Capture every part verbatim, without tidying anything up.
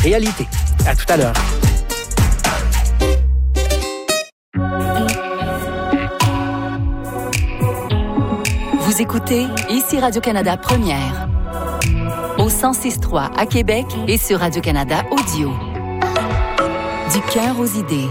réalité. À tout à l'heure. Vous écoutez ici Radio-Canada Première. Au cent six trois à Québec et sur Radio-Canada Audio. Du cœur aux idées.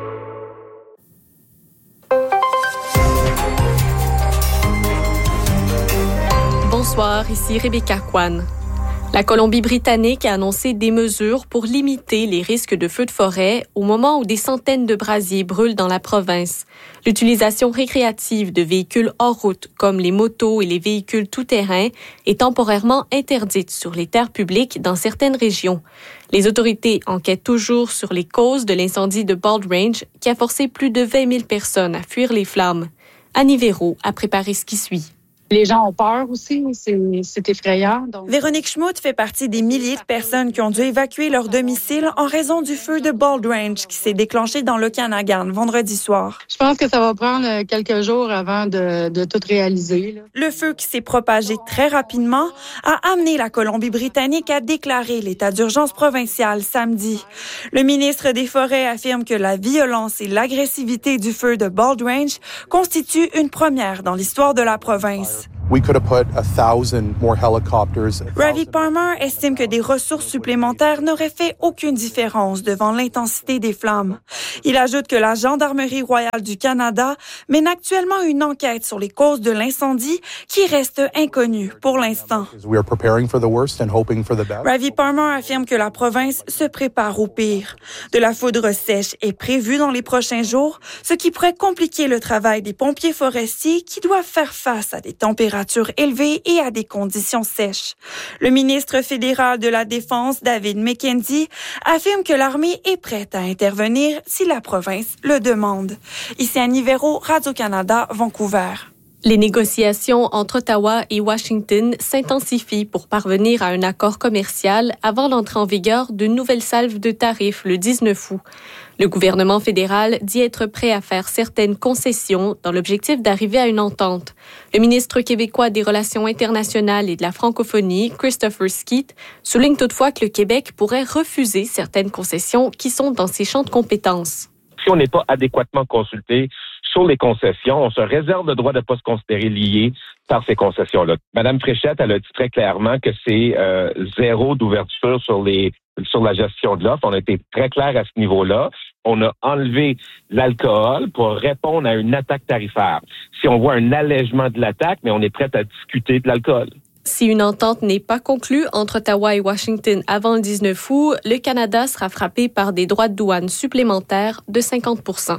Bonsoir, ici Rebecca Kwan. La Colombie-Britannique a annoncé des mesures pour limiter les risques de feux de forêt au moment où des centaines de brasiers brûlent dans la province. L'utilisation récréative de véhicules hors route, comme les motos et les véhicules tout-terrain, est temporairement interdite sur les terres publiques dans certaines régions. Les autorités enquêtent toujours sur les causes de l'incendie de Bald Range qui a forcé plus de vingt mille personnes à fuir les flammes. Annie Véraud a préparé ce qui suit. Les gens ont peur aussi, c'est, c'est effrayant. Donc... Véronique Schmutt fait partie des milliers de personnes qui ont dû évacuer leur domicile en raison du feu de Bald Range qui s'est déclenché dans l'Okanagan vendredi soir. Je pense que ça va prendre quelques jours avant de, de tout réaliser. Là. Le feu qui s'est propagé très rapidement a amené la Colombie-Britannique à déclarer l'état d'urgence provincial samedi. Le ministre des Forêts affirme que la violence et l'agressivité du feu de Bald Range constituent une première dans l'histoire de la province. We could have put a thousand more helicopters. Ravi Palmer estime que des ressources supplémentaires n'auraient fait aucune différence devant l'intensité des flammes. Il ajoute que la Gendarmerie royale du Canada mène actuellement une enquête sur les causes de l'incendie qui reste inconnue pour l'instant. We are preparing for the worst and hoping for the best. Ravi Palmer affirme que la province se prépare au pire. De la foudre sèche est prévue dans les prochains jours, ce qui pourrait compliquer le travail des pompiers forestiers qui doivent faire face à des températures élevées et à des conditions sèches. Le ministre fédéral de la Défense, David McKenzie, affirme que l'armée est prête à intervenir si la province le demande. Ici Annie Véraud, Radio-Canada, Vancouver. Les négociations entre Ottawa et Washington s'intensifient pour parvenir à un accord commercial avant l'entrée en vigueur d'une nouvelle salve de tarifs le dix-neuf août. Le gouvernement fédéral dit être prêt à faire certaines concessions dans l'objectif d'arriver à une entente. Le ministre québécois des Relations internationales et de la francophonie, Christopher Skeet, souligne toutefois que le Québec pourrait refuser certaines concessions qui sont dans ses champs de compétences. Si on n'est pas adéquatement consulté sur les concessions, on se réserve le droit de ne pas se considérer lié par ces concessions-là. Madame Fréchette, elle a dit très clairement que c'est euh, zéro d'ouverture sur les sur la gestion de l'offre. On a été très clair à ce niveau-là. On a enlevé l'alcool pour répondre à une attaque tarifaire. Si on voit un allègement de l'attaque, mais on est prêt à discuter de l'alcool. Si une entente n'est pas conclue entre Ottawa et Washington avant le dix-neuf août, le Canada sera frappé par des droits de douane supplémentaires de cinquante pour cent.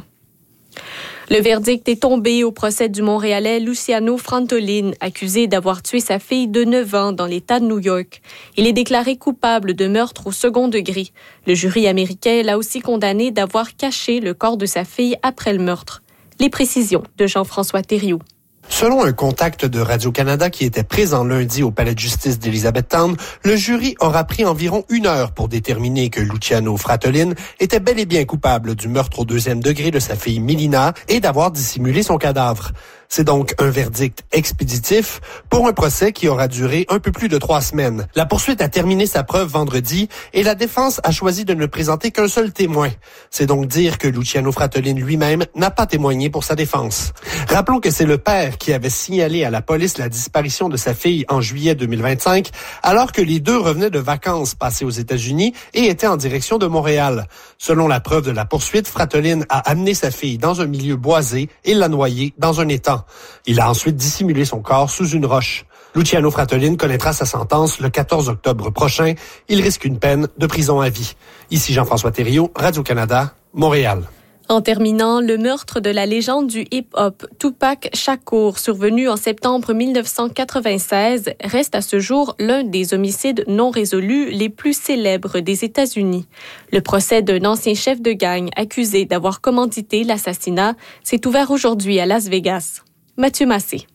Le verdict est tombé au procès du Montréalais Luciano Frantolin, accusé d'avoir tué sa fille de neuf ans dans l'État de New York. Il est déclaré coupable de meurtre au second degré. Le jury américain l'a aussi condamné d'avoir caché le corps de sa fille après le meurtre. Les précisions de Jean-François Thériault. Selon un contact de Radio-Canada qui était présent lundi au palais de justice d'Elizabethtown, le jury aura pris environ une heure pour déterminer que Luciano Fratolin était bel et bien coupable du meurtre au deuxième degré de sa fille Melina et d'avoir dissimulé son cadavre. C'est donc un verdict expéditif pour un procès qui aura duré un peu plus de trois semaines. La poursuite a terminé sa preuve vendredi et la défense a choisi de ne présenter qu'un seul témoin. C'est donc dire que Luciano Fratolin lui-même n'a pas témoigné pour sa défense. Rappelons que c'est le père qui avait signalé à la police la disparition de sa fille en juillet deux mille vingt-cinq, alors que les deux revenaient de vacances passées aux États-Unis et étaient en direction de Montréal. Selon la preuve de la poursuite, Fratolin a amené sa fille dans un milieu boisé et l'a noyée dans un étang. Il a ensuite dissimulé son corps sous une roche. Luciano Fratolin connaîtra sa sentence le quatorze octobre prochain. Il risque une peine de prison à vie. Ici Jean-François Thériault, Radio-Canada, Montréal. En terminant, le meurtre de la légende du hip-hop Tupac Shakur, survenu en septembre dix-neuf cent quatre-vingt-seize, reste à ce jour l'un des homicides non résolus les plus célèbres des États-Unis. Le procès d'un ancien chef de gang accusé d'avoir commandité l'assassinat s'est ouvert aujourd'hui à Las Vegas. Mathieu Massé.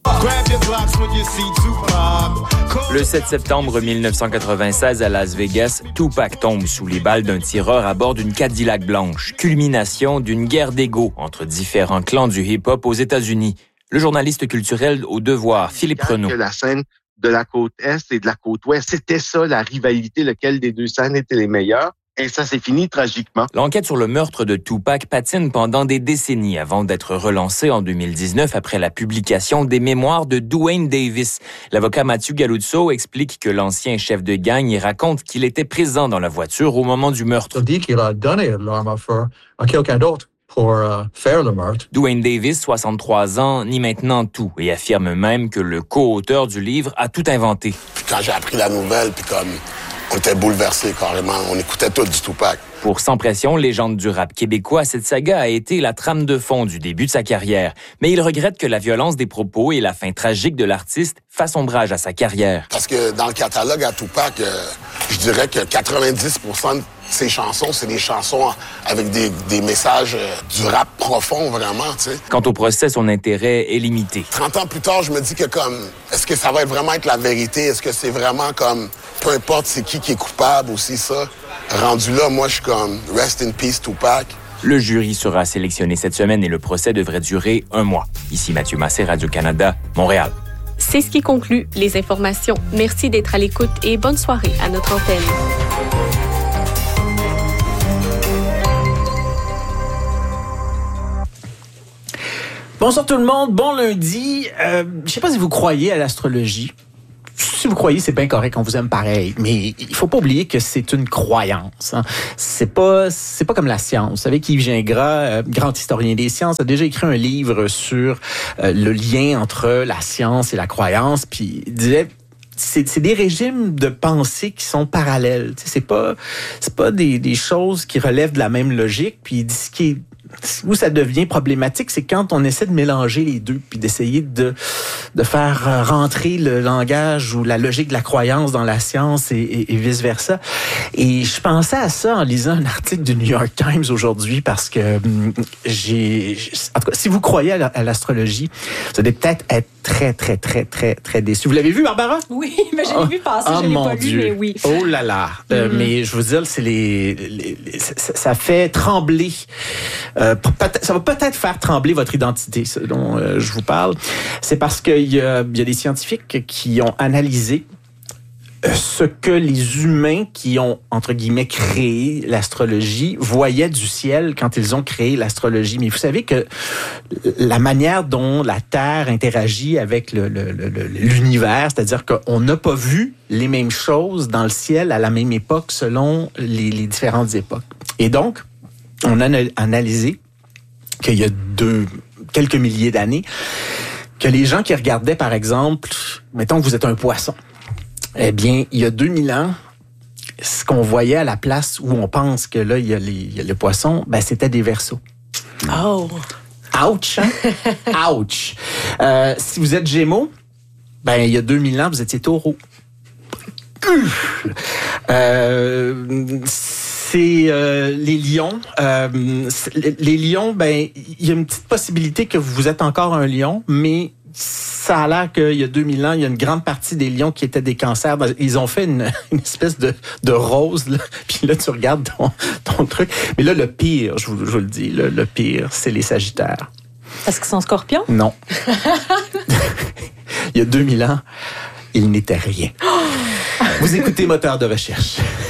Le sept septembre dix-neuf cent quatre-vingt-seize, à Las Vegas, Tupac tombe sous les balles d'un tireur à bord d'une Cadillac blanche, culmination d'une guerre d'ego entre différents clans du hip-hop aux États-Unis. Le journaliste culturel au Devoir, Philippe Renaud. La scène de la côte Est et de la côte Ouest. C'était ça, la rivalité, lequel des deux scènes était les meilleurs. Et ça s'est fini tragiquement. L'enquête sur le meurtre de Tupac patine pendant des décennies avant d'être relancée en deux mille dix-neuf après la publication des mémoires de Duane Davis. L'avocat Matthew Galuzzo explique que l'ancien chef de gang y raconte qu'il était présent dans la voiture au moment du meurtre. Il dit qu'il a donné l'arme à feu à quelqu'un d'autre pour euh, faire le meurtre. Duane Davis, soixante-trois ans, nie maintenant tout et affirme même que le co-auteur du livre a tout inventé. Puis quand j'ai appris la nouvelle, puis comme on était bouleversés carrément, on écoutait tout du Tupac. Pour Sans Pression, légende du rap québécois, cette saga a été la trame de fond du début de sa carrière. Mais il regrette que la violence des propos et la fin tragique de l'artiste fassent ombrage à sa carrière. Parce que dans le catalogue à Tupac, euh, je dirais que quatre-vingt-dix pour cent de ses chansons, c'est des chansons avec des, des messages euh, du rap profond, vraiment, tu sais. Quant au procès, son intérêt est limité. trente ans plus tard, je me dis que comme, est-ce que ça va vraiment être la vérité? Est-ce que c'est vraiment comme, peu importe c'est qui qui est coupable aussi, ça? Rendu là, moi, je suis comme, rest in peace, Tupac. Le jury sera sélectionné cette semaine et le procès devrait durer un mois. Ici Mathieu Massé, Radio-Canada, Montréal. C'est ce qui conclut les informations. Merci d'être à l'écoute et bonne soirée à notre antenne. Bonsoir tout le monde, bon lundi. Euh, je sais pas si vous croyez à l'astrologie. Si vous croyez, c'est bien correct, on vous aime pareil. Mais il faut pas oublier que c'est une croyance. Hein. C'est pas, c'est pas comme la science. Vous savez qu'Yves Gingras, euh, grand historien des sciences, a déjà écrit un livre sur euh, le lien entre la science et la croyance. Puis il disait, c'est, c'est des régimes de pensée qui sont parallèles. Tu sais, c'est pas, c'est pas des, des choses qui relèvent de la même logique. Puis il dit ce qui est où ça devient problématique, c'est quand on essaie de mélanger les deux, puis d'essayer de de faire rentrer le langage ou la logique de la croyance dans la science et, et, et vice-versa. Et je pensais à ça en lisant un article du New York Times aujourd'hui, parce que hum, j'ai... En tout cas, si vous croyez à, la, à l'astrologie, vous allez peut-être être très, très, très, très, très déçus. Vous l'avez vu, Barbara? Oui, mais je l'ai oh, vu passer, oh je l'ai mon pas Dieu. lu, mais oui. Oh là là! Mm-hmm. Euh, mais je veux dire, c'est les... les, les ça, ça fait trembler... Euh, ça va peut-être faire trembler votre identité, ce dont euh, je vous parle. C'est parce qu'il y a, il y a des scientifiques qui ont analysé ce que les humains qui ont, entre guillemets, créé l'astrologie voyaient du ciel quand ils ont créé l'astrologie. Mais vous savez que la manière dont la Terre interagit avec le, le, le, l'univers, c'est-à-dire qu'on n'a pas vu les mêmes choses dans le ciel à la même époque selon les, les différentes époques. Et donc, on a analysé qu'il y a deux, quelques milliers d'années, que les gens qui regardaient, par exemple, mettons que vous êtes un poisson, eh bien, il y a deux mille ans, ce qu'on voyait à la place où on pense que là, il y a les, il y a les poissons, ben, c'était des Verseaux. Oh! Ouch! Hein? Ouch! Euh, si vous êtes Gémeaux, ben, il y a deux mille ans, vous étiez Taureau. Euh, c'est euh, les lions. Euh, les lions, ben, il y a une petite possibilité que vous êtes encore un lion, mais ça a l'air qu'il y a deux mille ans, il y a une grande partie des lions qui étaient des cancers. Ils ont fait une, une espèce de, de rose, là. Puis là, tu regardes ton, ton truc. Mais là, le pire, je vous, je vous le dis, là, le pire, c'est les Sagittaires. Est-ce qu'ils sont scorpions? Non. Il y a deux mille ans, ils n'étaient rien. Vous écoutez Moteur de recherche.